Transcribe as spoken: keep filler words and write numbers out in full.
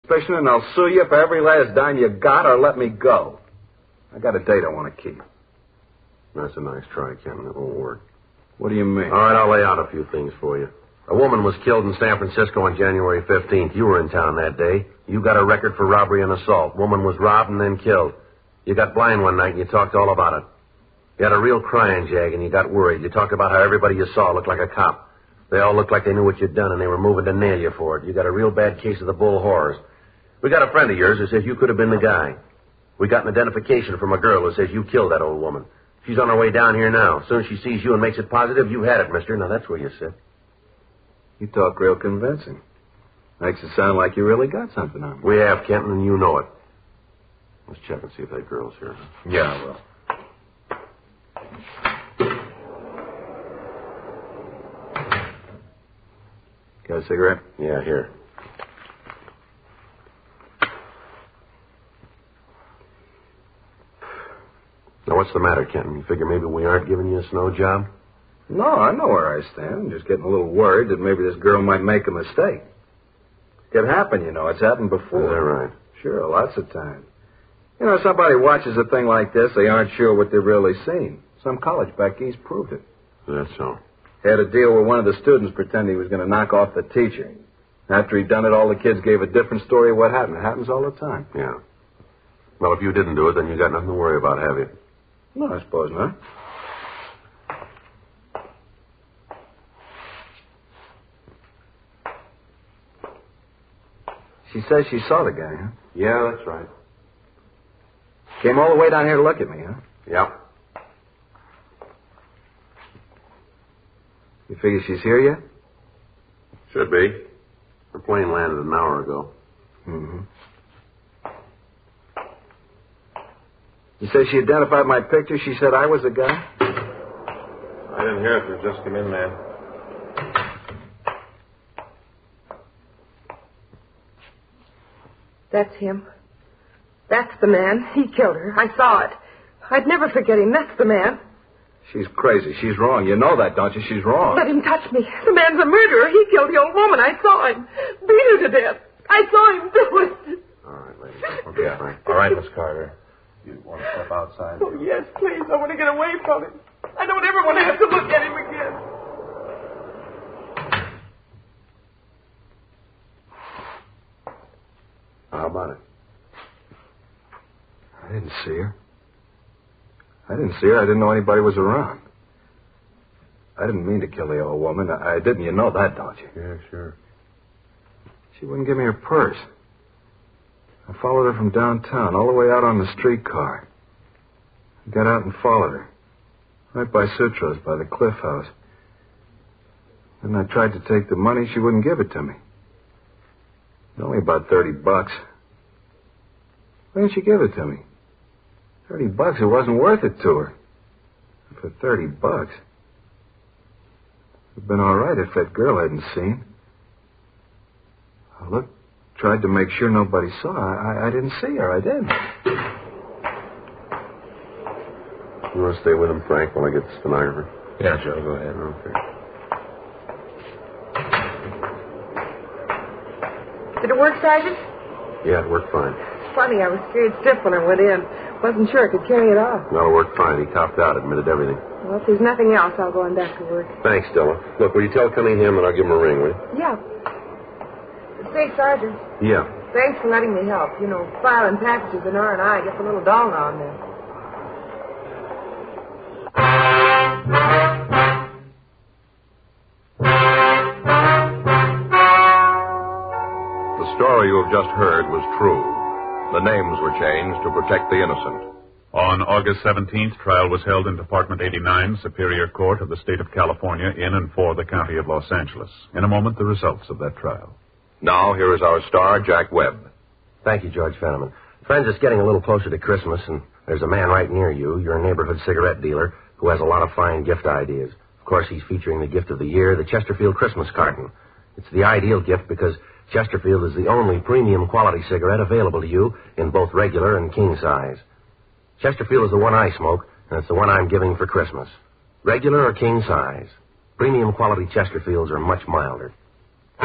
suspicion, and I'll sue you for every last dime you got, or let me go. I got a date I want to keep. That's a nice try, Kenton. It won't work. What do you mean? All right, I'll lay out a few things for you. A woman was killed in San Francisco on January fifteenth. You were in town that day. You got a record for robbery and assault. Woman was robbed and then killed. You got blind one night and you talked all about it. You had a real crying jag and you got worried. You talked about how everybody you saw looked like a cop. They all looked like they knew what you'd done and they were moving to nail you for it. You got a real bad case of the bull horrors. We got a friend of yours who says you could have been the guy. We got an identification from a girl who says you killed that old woman. She's on her way down here now. As soon as she sees you and makes it positive, you had it, mister. Now, that's where you sit. You talk real convincing. Makes it sound like you really got something on me. We have, Kenton, and you know it. Let's check and see if that girl's here. Yeah, I will. Got a cigarette? Yeah, here. Now, what's the matter, Kenton? You figure maybe we aren't giving you a snow job? No, I know where I stand. I'm just getting a little worried that maybe this girl might make a mistake. It could happen, you know. It's happened before. Is that right? Sure, lots of times. You know, somebody watches a thing like this, they aren't sure what they've really seen. Some college back east proved it. That's so. Had a deal where one of the students pretended he was going to knock off the teacher. After he'd done it, all the kids gave a different story of what happened. It happens all the time. Yeah. Well, if you didn't do it, then you got nothing to worry about, have you? No, I suppose not. She says she saw the guy, huh? Yeah, that's right. Came all the way down here to look at me, huh? Yep. You figure she's here yet? Should be. Her plane landed an hour ago. Mm-hmm. You say she identified my picture? She said I was the guy? I didn't hear it. Just come in, man. That's him. That's the man. He killed her. I saw it. I'd never forget him. That's the man. She's crazy. She's wrong. You know that, don't you? She's wrong. Let him touch me. The man's a murderer. He killed the old woman. I saw him. Beat her to death. I saw him do it. All right, lady. Okay, yeah. Frank. All right, Miss Carter. You want to step outside? Oh, yes, please. I want to get away from him. I don't ever want to have to look at him again. How about it? I didn't see her. I didn't see her. I didn't know anybody was around. I didn't mean to kill the old woman. I, I didn't. You know that, don't you? Yeah, sure. She wouldn't give me her purse. I followed her from downtown, all the way out on the streetcar. I got out and followed her. Right by Sutro's, by the Cliff House. Then I tried to take the money. She wouldn't give it to me. Only about thirty bucks. Why didn't she give it to me? Thirty bucks, it wasn't worth it to her. For thirty bucks. It'd been all right if that girl hadn't seen. I looked, tried to make sure nobody saw. I, I, I didn't see her. I didn't. You want to stay with him, Frank, while I get the stenographer? Yeah, Joe. Go ahead. Okay. Did it work, Sergeant? Yeah, it worked fine. Funny, I was scared stiff when I went in. Wasn't sure I could carry it off. No, it worked fine. He copped out, admitted everything. Well, if there's nothing else, I'll go on back to work. Thanks, Stella. Look, will you tell Cunningham that I'll give him a ring, will you? Yeah. Say, Sergeant, Yeah. thanks for letting me help. You know, filing packages in R and I gets a little dull now and then. The story you have just heard was true. The names were changed to protect the innocent. On August seventeenth, trial was held in Department eighty-nine, Superior Court of the State of California, in and for the County of Los Angeles. In a moment, the results of that trial. Now, here is our star, Jack Webb. Thank you, George Fenneman. Friends, it's getting a little closer to Christmas, and there's a man right near you, your neighborhood cigarette dealer, who has a lot of fine gift ideas. Of course, he's featuring the gift of the year, the Chesterfield Christmas carton. It's the ideal gift because Chesterfield is the only premium quality cigarette available to you in both regular and king size. Chesterfield is the one I smoke, and it's the one I'm giving for Christmas. Regular or king size. Premium quality Chesterfields are much milder.